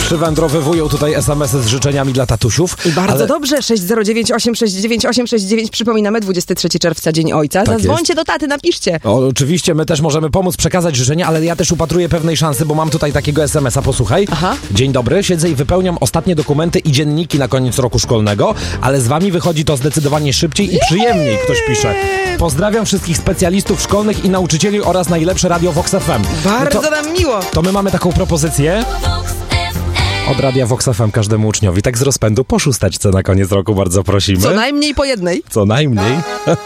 Przywędrowywują tutaj SMS-y z życzeniami dla tatusiów. I bardzo dobrze, 609 869 869. Przypominamy, 23 czerwca, Dzień Ojca. Tak Zadzwońcie do taty, napiszcie. Oczywiście, my też możemy pomóc przekazać życzenia, ale ja też upatruję pewnej szansy, bo mam tutaj takiego SMS-a, posłuchaj. Aha. Dzień dobry, siedzę i wypełniam ostatnie dokumenty i dzienniki na koniec roku szkolnego, ale z wami wychodzi to zdecydowanie szybciej i przyjemniej, ktoś pisze. Pozdrawiam wszystkich specjalistów szkolnych i nauczycieli oraz najlepsze radio Vox FM. Bardzo nam miło. To my mamy taką propozycję od radia Vox FM każdemu uczniowi, tak z rozpędu po 6 na koniec roku, bardzo prosimy. Co najmniej po jednej. Co najmniej.